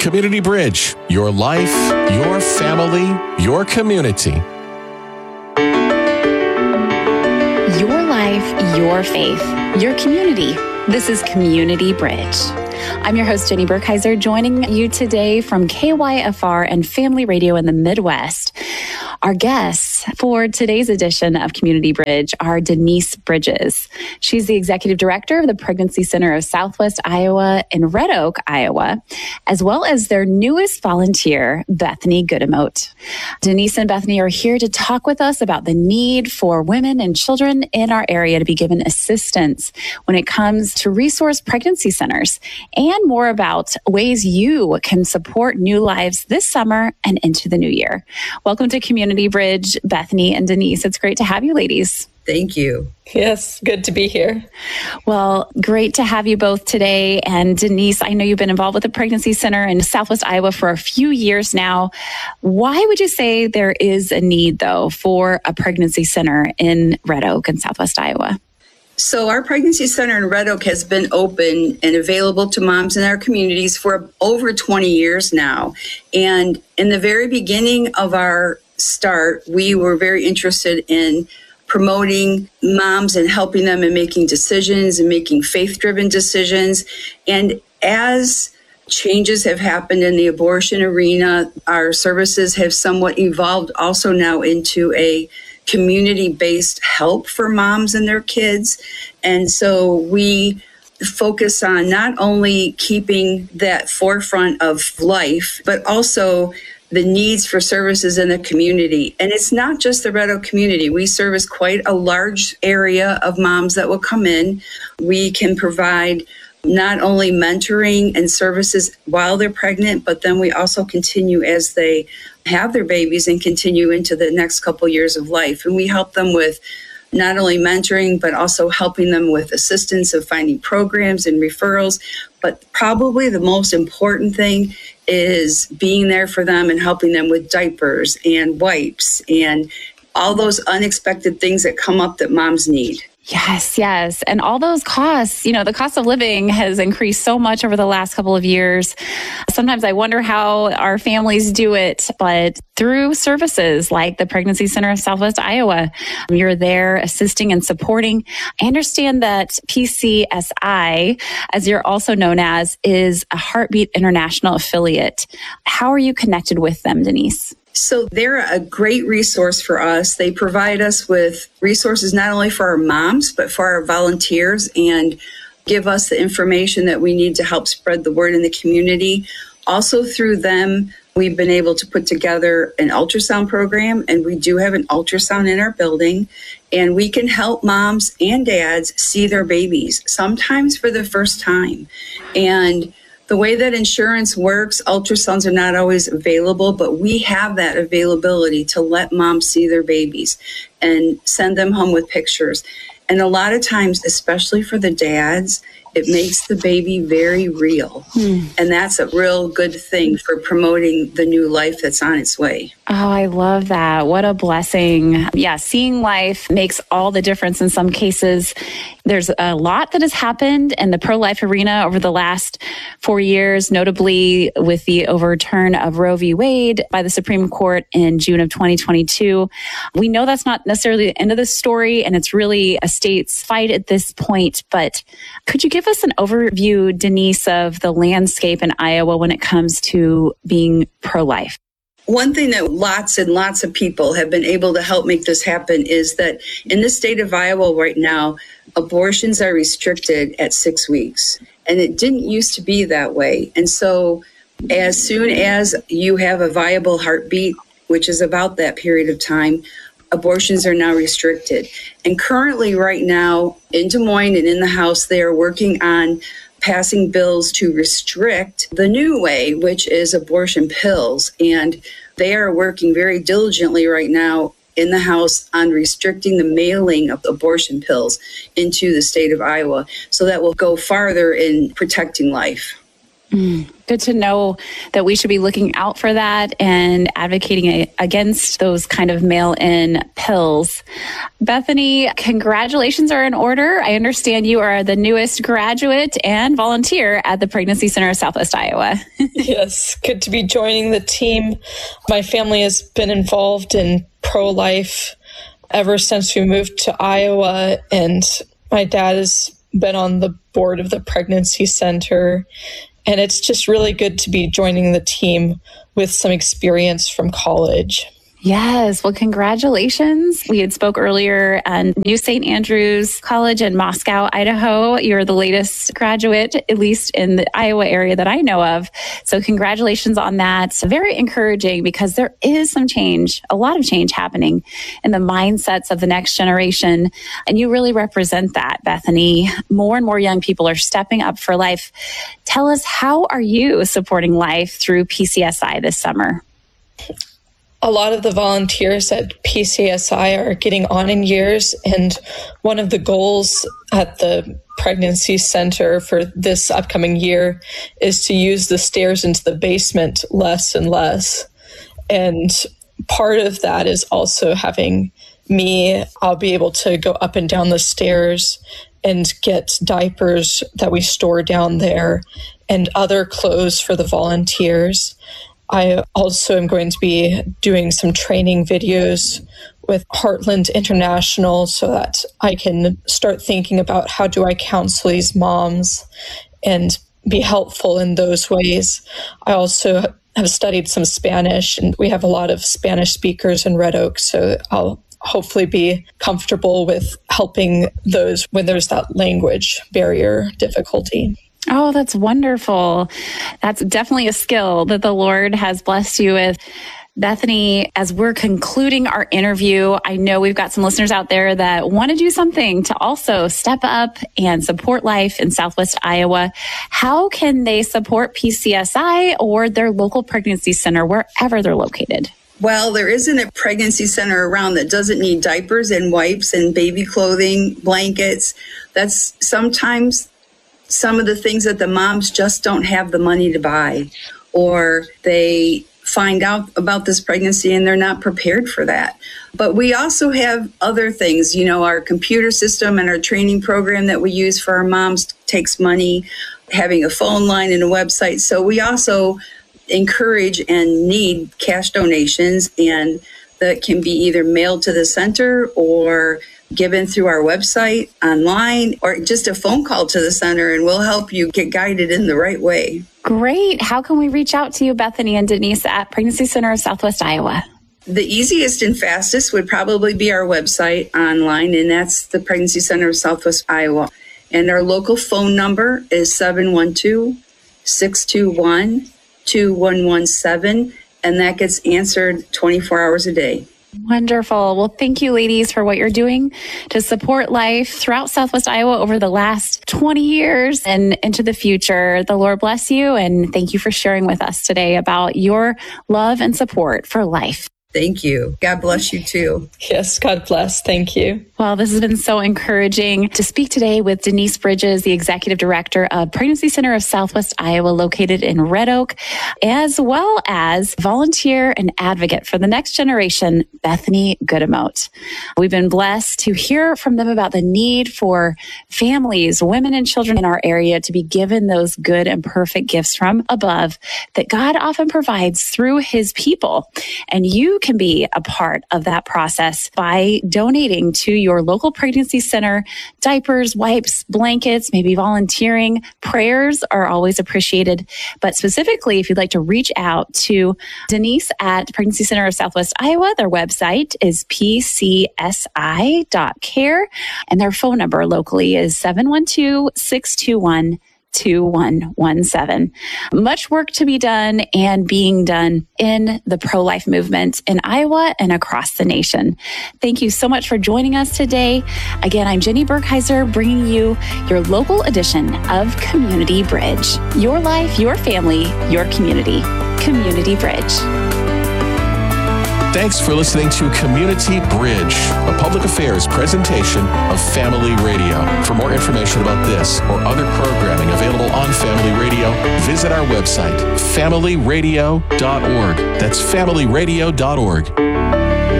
Community Bridge, your life, your family, your community. Your life, your faith, your community. This is Community Bridge. I'm your host, Jenny Burkheiser, joining you today from KYFR and Family Radio in the Midwest. Our guests for today's edition of Community Bridge are Denise Bridges. She's the Executive Director of the Pregnancy Center of Southwest Iowa in Red Oak, Iowa, as well as their newest volunteer, Bethany Goodemote. Denise and Bethany are here to talk with us about the need for women and children in our area to be given assistance when it comes to resource pregnancy centers, and more about ways you can support new lives this summer and into the new year. Welcome to Community Bridge, Bethany and Denise. It's great to have you ladies. Thank you. Yes, good to be here. Well, great to have you both today. And Denise, I know you've been involved with the Pregnancy Center in Southwest Iowa for a few years now. Why would you say there is a need, though, for a pregnancy center in Red Oak in Southwest Iowa? So our pregnancy center in Red Oak has been open and available to moms in our communities for over 20 years now. And in the very beginning of our start, we were very interested in promoting moms and helping them in making decisions and making faith-driven decisions. And as changes have happened in the abortion arena, our services have somewhat evolved also now into a community-based help for moms and their kids. And so we focus on not only keeping that forefront of life, but also the needs for services in the community. And it's not just the Red Oak community. We service quite a large area of moms that will come in. We can provide not only mentoring and services while they're pregnant, but then we also continue as they have their babies and continue into the next couple years of life. And we help them with not only mentoring, but also helping them with assistance of finding programs and referrals. But probably the most important thing is being there for them and helping them with diapers and wipes and all those unexpected things that come up that moms need. Yes. And all those costs, the cost of living has increased so much over the last couple of years. Sometimes I wonder how our families do it, but through services like the Pregnancy Center of Southwest Iowa, you're there assisting and supporting. I understand that PCSI, as you're also known as, is a Heartbeat International affiliate. How are you connected with them, Denise? So they're a great resource for us. They provide us with resources not only for our moms, but for our volunteers, and give us the information that we need to help spread the word in the community. Also through them, we've been able to put together an ultrasound program, and we do have an ultrasound in our building, and we can help moms and dads see their babies, sometimes for the first time. And the way that insurance works, ultrasounds are not always available, but we have that availability to let moms see their babies and send them home with pictures. And a lot of times, especially for the dads, it makes the baby very real. And that's a real good thing for promoting the new life that's on its way. Oh, I love that. What a blessing. Yeah, seeing life makes all the difference in some cases. There's a lot that has happened in the pro-life arena over the last 4 years, notably with the overturn of Roe v. Wade by the Supreme Court in June of 2022. We know that's not necessarily the end of the story, and it's really a state's fight at this point. But could you give us an overview, Denise, of the landscape in Iowa when it comes to being pro-life? One thing that lots and lots of people have been able to help make this happen is that in the state of Iowa right now, abortions are restricted at 6 weeks. And it didn't used to be that way. And so as soon as you have a viable heartbeat, which is about that period of time, abortions are now restricted. And currently right now in Des Moines and in the House, they are working on passing bills to restrict the new way, which is abortion pills. And they are working very diligently right now in the House on restricting the mailing of abortion pills into the state of Iowa. So that will go farther in protecting life. Good to know that we should be looking out for that and advocating against those kind of mail-in pills. Bethany, congratulations are in order. I understand you are the newest graduate and volunteer at the Pregnancy Center of Southwest Iowa. Yes, good to be joining the team. My family has been involved in pro-life ever since we moved to Iowa, and my dad has been on the board of the Pregnancy Center. And it's just really good to be joining the team with some experience from college. Yes. Well, congratulations. We had spoke earlier on New St. Andrews College in Moscow, Idaho. You're the latest graduate, at least in the Iowa area that I know of. So congratulations on that. Very encouraging because there is some change, a lot of change happening in the mindsets of the next generation. And you really represent that, Bethany. More and more young people are stepping up for life. Tell us, how are you supporting life through PCSI this summer? A lot of the volunteers at PCSI are getting on in years, and one of the goals at the Pregnancy Center for this upcoming year is to use the stairs into the basement less and less. And part of that is also having me, I'll be able to go up and down the stairs and get diapers that we store down there and other clothes for the volunteers. I also am going to be doing some training videos with Heartland International so that I can start thinking about how do I counsel these moms and be helpful in those ways. I also have studied some Spanish, and we have a lot of Spanish speakers in Red Oak, so I'll hopefully be comfortable with helping those when there's that language barrier difficulty. Oh, that's wonderful. That's definitely a skill that the Lord has blessed you with. Bethany, as we're concluding our interview, I know we've got some listeners out there that want to do something to also step up and support life in Southwest Iowa. How can they support PCSI or their local pregnancy center, wherever they're located? Well, there isn't a pregnancy center around that doesn't need diapers and wipes and baby clothing, blankets. That's sometimes some of the things that the moms just don't have the money to buy, or they find out about this pregnancy and they're not prepared for that. But we also have other things, our computer system and our training program that we use for our moms takes money, having a phone line and a website. So we also encourage and need cash donations, and that can be either mailed to the center or given through our website, online, or just a phone call to the center, and we'll help you get guided in the right way. Great. How can we reach out to you, Bethany and Denise, at Pregnancy Center of Southwest Iowa? The easiest and fastest would probably be our website online, and that's the Pregnancy Center of Southwest Iowa. And our local phone number is 712-621-2117, and that gets answered 24 hours a day. Wonderful. Well, thank you, ladies, for what you're doing to support life throughout Southwest Iowa over the last 20 years and into the future. The Lord bless you, and thank you for sharing with us today about your love and support for life. Thank you. God bless you too. Yes, God bless. Thank you. Well, this has been so encouraging to speak today with Denise Bridges, the Executive Director of Pregnancy Center of Southwest Iowa, located in Red Oak, as well as volunteer and advocate for the next generation, Bethany Goodemote. We've been blessed to hear from them about the need for families, women and children in our area to be given those good and perfect gifts from above that God often provides through his people. And you can be a part of that process by donating to your local pregnancy center, diapers, wipes, blankets, maybe volunteering. Prayers are always appreciated. But specifically, if you'd like to reach out to Denise at Pregnancy Center of Southwest Iowa, their website is pcsi.care, and their phone number locally is 712-621-2117. Much work to be done and being done in the pro-life movement in Iowa and across the nation. Thank you so much for joining us today. Again, I'm Jenny Burkheiser, bringing you your local edition of Community Bridge. Your life, your family, your community. Community Bridge. Thanks for listening to Community Bridge, a public affairs presentation of Family Radio. For more information about this or other programming available on Family Radio, visit our website, familyradio.org. That's familyradio.org.